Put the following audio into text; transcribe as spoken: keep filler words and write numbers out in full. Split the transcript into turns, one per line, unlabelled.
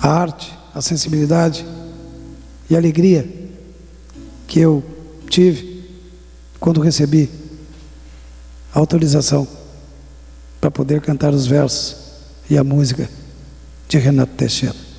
a arte, a sensibilidade e a alegria que eu tive quando recebi a autorização para poder cantar os versos e a música de Renato Teixeira.